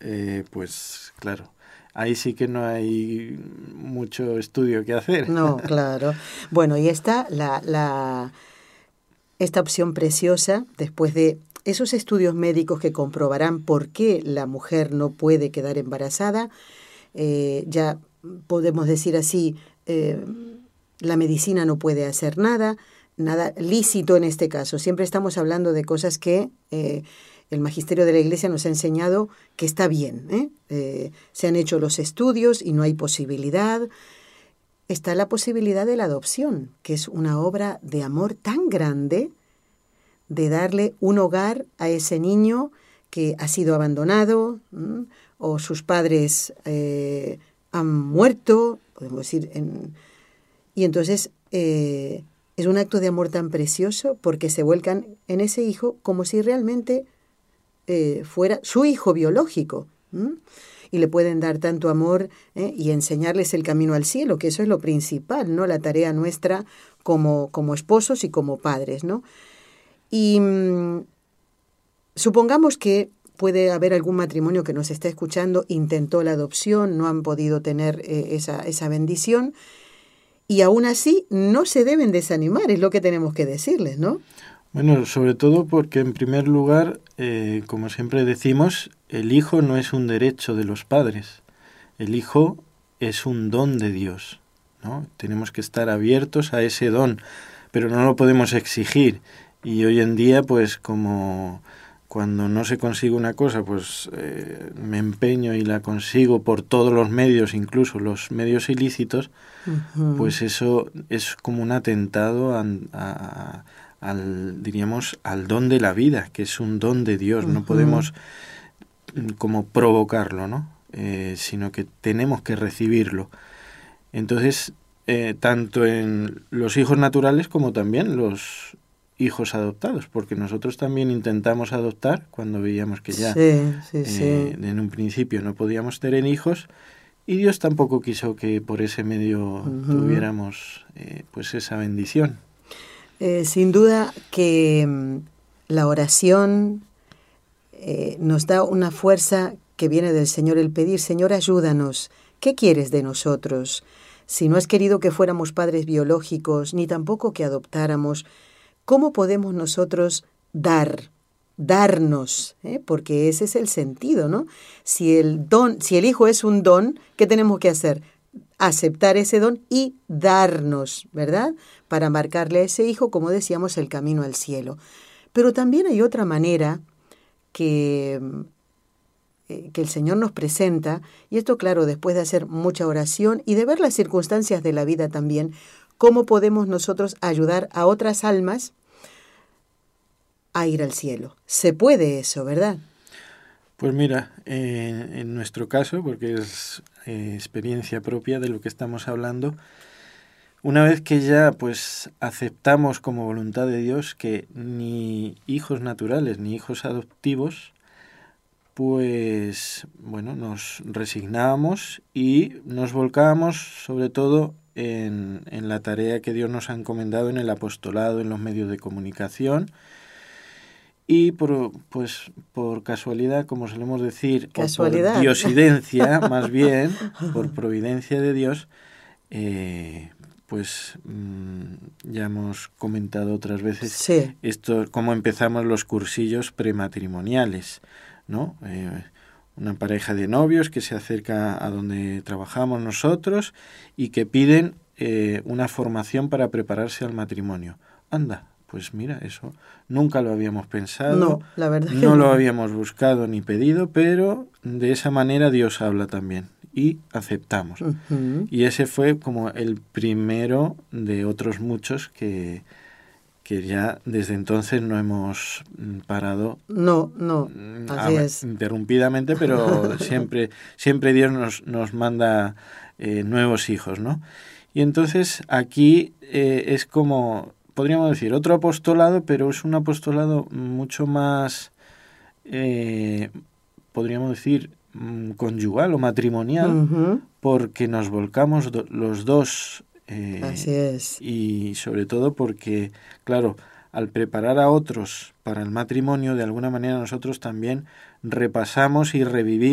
pues claro, ahí sí que no hay mucho estudio que hacer. No, claro. Bueno, y está esta opción preciosa, después de esos estudios médicos que comprobarán por qué la mujer no puede quedar embarazada, ya podemos decir así, la medicina no puede hacer nada, nada lícito en este caso. Siempre estamos hablando de cosas que el magisterio de la Iglesia nos ha enseñado que está bien. Se han hecho los estudios y no hay posibilidad. Está la posibilidad de la adopción, que es una obra de amor tan grande, de darle un hogar a ese niño que ha sido abandonado, o sus padres han muerto, podemos decir, y entonces es un acto de amor tan precioso porque se vuelcan en ese hijo como si realmente fuera su hijo biológico. Y le pueden dar tanto amor y enseñarles el camino al cielo, que eso es lo principal, ¿no? La tarea nuestra como esposos y como padres, ¿no? Y supongamos que puede haber algún matrimonio que nos está escuchando, intentó la adopción, no han podido tener esa bendición, y aún así no se deben desanimar, es lo que tenemos que decirles, ¿no? Bueno, sobre todo porque en primer lugar, como siempre decimos, el hijo no es un derecho de los padres, el hijo es un don de Dios, ¿no? Tenemos que estar abiertos a ese don, pero no lo podemos exigir. Y hoy en día, pues como cuando no se consigue una cosa, pues me empeño y la consigo por todos los medios, incluso los medios ilícitos, pues eso es como un atentado diríamos, al don de la vida, que es un don de Dios. No podemos como provocarlo, ¿no? Sino que tenemos que recibirlo. Entonces, tanto en los hijos naturales como también los hijos adoptados, porque nosotros también intentamos adoptar cuando veíamos que ya en un principio no podíamos tener hijos, y Dios tampoco quiso que por ese medio tuviéramos pues esa bendición. Sin duda que la oración nos da una fuerza que viene del Señor, el pedir: Señor, ayúdanos, ¿qué quieres de nosotros? Si no has querido que fuéramos padres biológicos, ni tampoco que adoptáramos, ¿cómo podemos nosotros darnos? Porque ese es el sentido, ¿no? Si el hijo es un don, ¿qué tenemos que hacer? Aceptar ese don y darnos, ¿verdad? Para marcarle a ese hijo, como decíamos, el camino al cielo. Pero también hay otra manera que el Señor nos presenta, y esto, claro, después de hacer mucha oración y de ver las circunstancias de la vida también, cómo podemos nosotros ayudar a otras almas a ir al cielo. Se puede eso, ¿verdad? Pues mira, en nuestro caso, porque es experiencia propia de lo que estamos hablando, una vez que ya pues aceptamos como voluntad de Dios que ni hijos naturales ni hijos adoptivos, pues bueno, nos resignábamos y nos volcábamos sobre todo en la tarea que Dios nos ha encomendado en el apostolado, en los medios de comunicación. Y por casualidad, como solemos decir, ¿Casualidad? O por diosidencia, más bien, por providencia de Dios, pues ya hemos comentado otras veces esto, cómo empezamos los cursillos prematrimoniales, ¿no? Una pareja de novios que se acerca a donde trabajamos nosotros y que piden una formación para prepararse al matrimonio. Anda. Pues mira, eso nunca lo habíamos pensado, no, la verdad que no lo habíamos buscado ni pedido, pero de esa manera Dios habla también y aceptamos. Y ese fue como el primero de otros muchos que ya desde entonces no hemos parado. No, así es. Interrumpidamente, pero siempre Dios nos manda nuevos hijos, ¿no? Y entonces aquí es como, podríamos decir, otro apostolado, pero es un apostolado mucho más, podríamos decir, conyugal o matrimonial, porque nos volcamos los dos. Así es. Y sobre todo porque, claro, al preparar a otros para el matrimonio, de alguna manera nosotros también repasamos y revivimos